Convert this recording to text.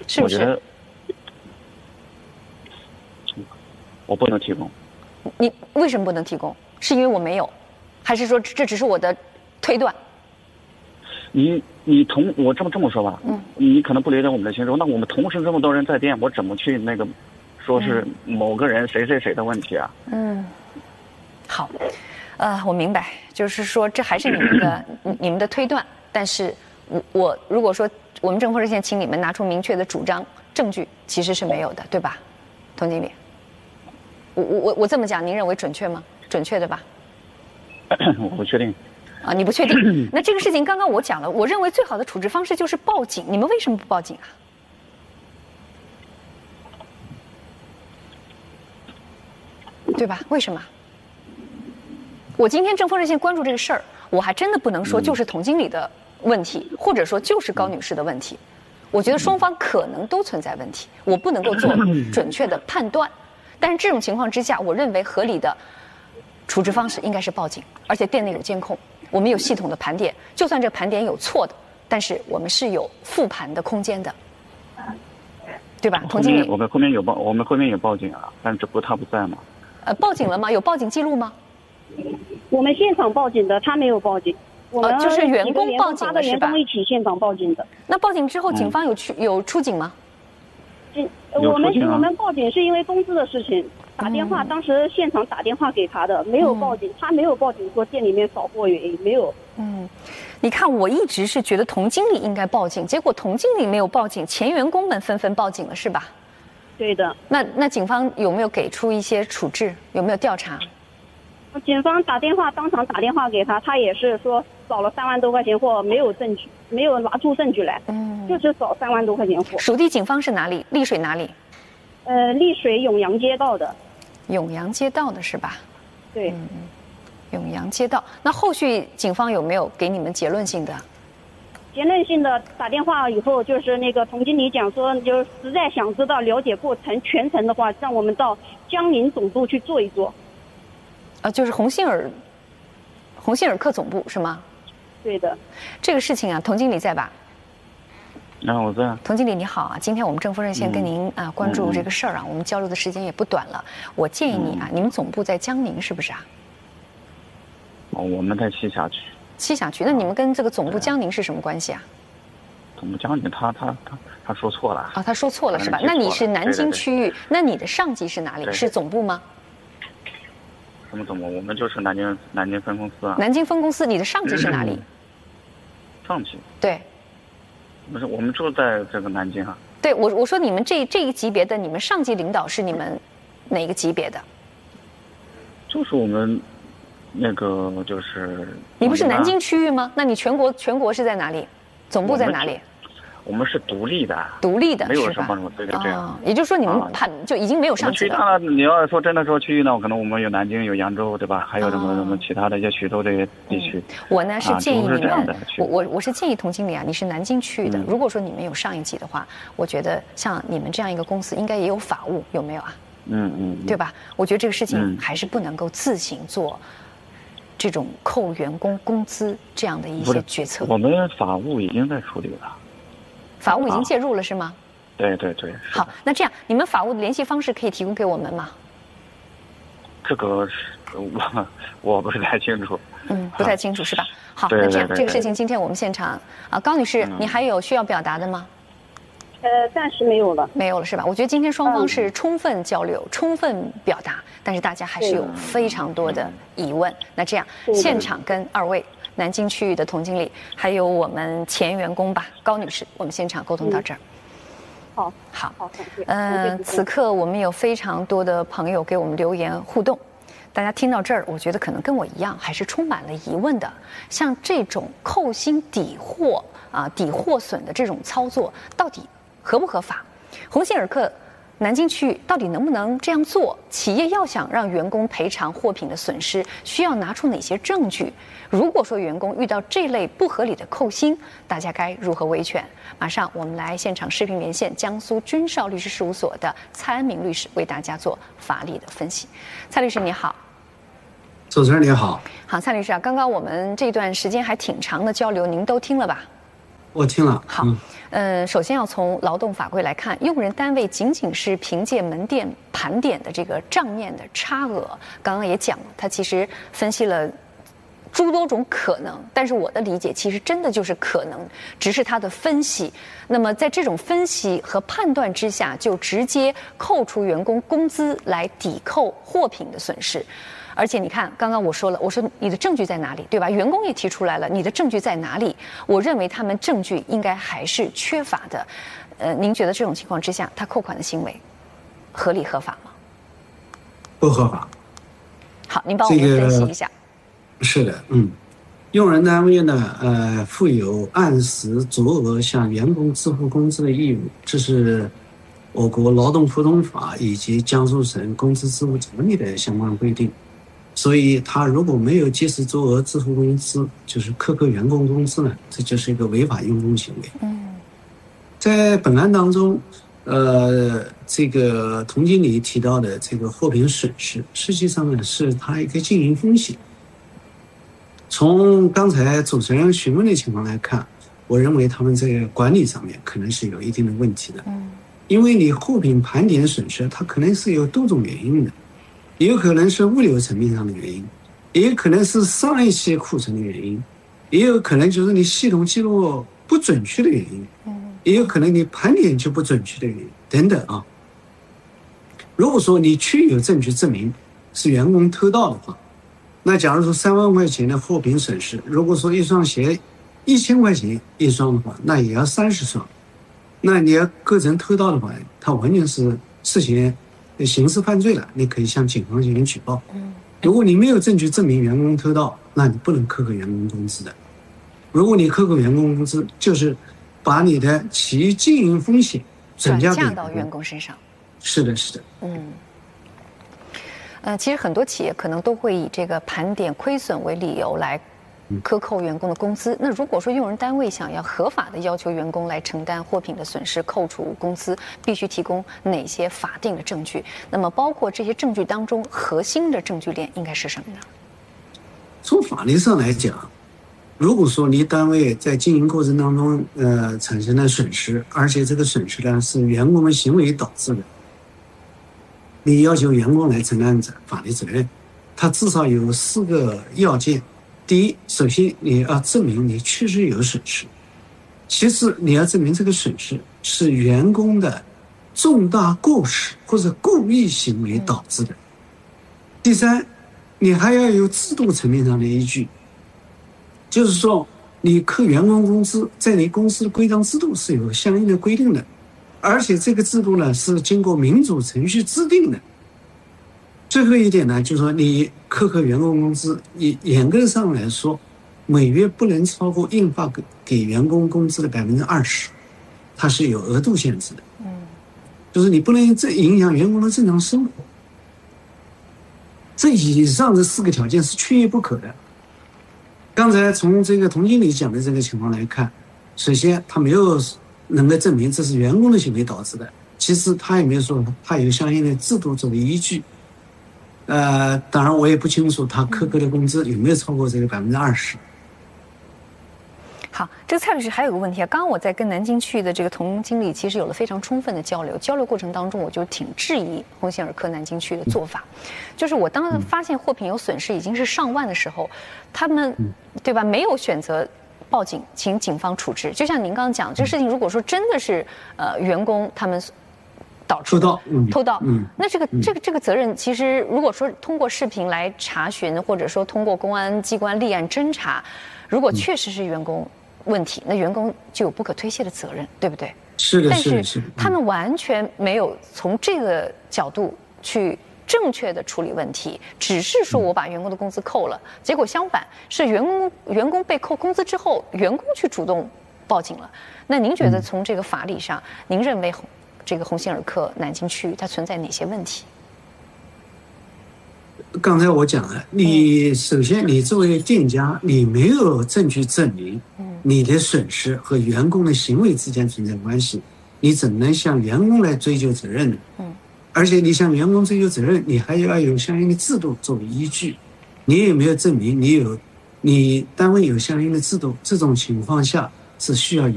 是不是？ 我觉得我不能提供。 你为什么不能提供？是因为我没有，还是说这只是我的推断？ 你我这么说吧，你可能不了解我们的情况，那我们同时这么多人在店，我怎么去那个说是某个人谁的问题啊？ 好，我明白，就是说这还是你们的推断，但是我如果说我们政风热线请你们拿出明确的主张证据，其实是没有的，对吧，童经理？我这么讲，您认为准确吗？准确的吧？ 我不确定。 啊，你不确定？那这个事情刚刚我讲了，我认为最好的处置方式就是报警。你们为什么不报警啊？对吧？为什么？我今天政风热线关注这个事儿，我还真的不能说就是童经理的问题，或者说就是高女士的问题。我觉得双方可能都存在问题，我不能够做准确的判断。但是这种情况之下，我认为合理的处置方式应该是报警，而且店内有监控，我们有系统的盘点，就算这盘点有错的，但是我们是有复盘的空间的，对吧？童经理， 我们后面有报警啊，但只不过他不在嘛。 报警了吗？有报警记录吗？ 我们现场报警的，他没有报警。我们就是员工报警了是吧？ 员工一起现场报警的。 那报警之后，警方有出警吗？ 我们报警是因为工资的事情，打电话，当时现场打电话给他的，没有报警，他没有报警说店里面扫货原因，没有。 你看，我一直是觉得童经理应该报警，结果童经理没有报警，前员工们纷纷报警了，是吧？ 对的。 那警方有没有给出一些处置？有没有调查？ 警方当场打电话给他，他也是说扫了3万多块钱货，没有证据，没有拿出证据来，就是扫3万多块钱货。 属地警方是哪里？丽水哪里？ 丽水永阳街道的。 永阳街道的是吧？ 对。 永阳街道，那后续警方有没有给你们结论性的？ 结论性的打电话以后，就是那个童经理讲说，就是实在想知道了解过程全程的话，让我们到江宁总部去做一做。 就是鸿星尔克总部是吗？ 对的。 这个事情啊，童经理在吧？ 我在。 童经理你好啊，今天我们政风热线跟您关注这个事儿啊，我们交流的时间也不短了。我建议你啊，你们总部在江宁是不是啊？ 我们在栖霞区。 栖霞区，那你们跟这个总部江宁是什么关系啊？ 总部江宁，他说错了。 他说错了是吧？那你是南京区域，那你的上级是哪里？是总部吗？ 什么总部？我们就是南京分公司啊。 南京分公司，你的上级是哪里？ 上级。 对。 不是，我们住在这个南京啊。 对，我说你们这一级别的，你们上级领导是你们哪个级别的？ 就是我们那个就是。 你不是南京区域吗？那你全国是在哪里？总部在哪里？ 我们是独立的。 独立的， 没有什么对这样。 也就是说你们就已经没有上级了。 当然，你要说真的说区域呢，可能我们有南京、有扬州，对吧？还有什么其他的一些徐州这些地区。 我呢是建议你们，我是建议童经理啊，你是南京区域的。如果说你们有上一级的话，我觉得像你们这样一个公司，应该也有法务，有没有啊？对吧？我觉得这个事情还是不能够自行做这种扣员工工资这样的一些决策。 我们法务已经在处理了。 法务已经介入了是吗？ 对。 好，那这样你们法务的联系方式可以提供给我们吗？ 这个我不是太清楚。 不太清楚是吧？好，那这样这个事情今天我们现场高女士，你还有需要表达的吗？ 暂时没有了。 没有了是吧？我觉得今天双方是充分交流、充分表达，但是大家还是有非常多的疑问。那这样，现场跟2位南京区域的童经理，还有我们前员工吧，高女士，我们现场沟通到这儿。 好，感谢。 此刻我们有非常多的朋友给我们留言互动，大家听到这儿，我觉得可能跟我一样，还是充满了疑问的。像这种扣薪抵货损的这种操作，到底合不合法？鸿星尔克南京区域到底能不能这样做？企业要想让员工赔偿货品的损失，需要拿出哪些证据？如果说员工遇到这类不合理的扣薪，大家该如何维权？马上我们来现场视频连线江苏君少律师事务所的蔡安明律师，为大家做法理的分析。蔡律师你好。 主持人你好。 好，蔡律师啊，刚刚我们这段时间还挺长的交流，您都听了吧？ 我听了。 好，首先要从劳动法规来看，用人单位仅仅是凭借门店盘点的这个账面的差额，刚刚也讲了，他其实分析了诸多种可能，但是我的理解其实真的就是可能，只是他的分析。那么在这种分析和判断之下，就直接扣除员工工资来抵扣货品的损失。而且你看，刚刚我说了，我说你的证据在哪里，对吧？员工也提出来了，你的证据在哪里？我认为他们证据应该还是缺乏的。您觉得这种情况之下，他扣款的行为合理合法吗？ 不合法。 好，您帮我们分析一下。 是的，用人单位呢，负有按时足额向员工支付工资的义务，这是我国劳动普通法以及江苏省工资支付条例的相关规定。所以他如果没有及时足额支付工资，就是克扣员工工资呢，这就是一个违法用工行为。在本案当中，这个童经理提到的这个货品损失，实际上呢是他一个经营风险。从刚才主持人询问的情况来看，我认为他们这个管理上面可能是有一定的问题的。因为你货品盘点损失，它可能是有多种原因的。也有可能是物流层面上的原因，也有可能是上一期库存的原因，也有可能就是你系统记录不准确的原因，也有可能你盘点就不准确的原因等等啊。如果说你确有证据证明是员工偷盗的话，那假如说3万块钱的货品损失，如果说一双鞋1000块钱一双的话，那也要30双。那你要构成偷盗的话，它完全是涉嫌刑事犯罪了，你可以向警方进行举报。如果你没有证据证明员工偷盗，那你不能克扣员工工资的。如果你克扣员工工资，就是把你的企业经营风险转嫁到员工身上。 是的，是的。 其实很多企业可能都会以这个盘点亏损为理由来克扣员工的工资。那如果说用人单位想要合法的要求员工来承担货品的损失，扣除工资，必须提供哪些法定的证据？那么包括这些证据当中核心的证据链应该是什么呢？ 从法律上来讲，如果说你单位在经营过程当中产生了损失，而且这个损失呢是员工的行为导致的，你要求员工来承担法律责任，它至少有4个要件。第一，首先你要证明你确实有损失；其次，你要证明这个损失是员工的重大过失或者故意行为导致的；第三，你还要有制度层面上的依据，就是说你扣员工工资，在你公司的规章制度是有相应的规定的，而且这个制度呢是经过民主程序制定的。最后一点呢，就是说你克扣员工工资，严格上来说，每月不能超过印发给员工工资的20%，它是有额度限制的。就是你不能影响员工的正常生活。这以上这4个条件是缺一不可的。刚才从这个童经理讲的这个情况来看，首先他没有能够证明这是员工的行为导致的，其次他也没有说他有相应的制度作为依据。当然我也不清楚他克扣的工资有没有超过这个20%。 好，这个蔡律师还有个问题啊，刚刚我在跟南京区的这个童经理其实有了非常充分的交流过程当中，我就挺质疑鸿星尔克南京区的做法，就是我当发现货品有损失已经是上万的时候，他们对吧没有选择报警请警方处置，就像您刚刚讲，这个事情如果说真的是员工他们导致偷盗，那这个责任，其实如果说通过视频来查询，或者说通过公安机关立案侦查，如果确实是员工问题，那员工就有不可推卸的责任，对不对？ 是的， 但是他们完全没有从这个角度去正确的处理问题，只是说我把员工的工资扣了，结果相反是员工被扣工资之后，员工去主动报警了。那您觉得从这个法理上，您认为这个鸿星尔克南京区它存在哪些问题？ 刚才我讲了，你首先你作为店家，你没有证据证明你的损失和员工的行为之间存在关系，你怎能向员工来追究责任呢？而且你向员工追究责任，你还要有相应的制度作为依据，你也没有证明你单位有相应的制度，这种情况下是需要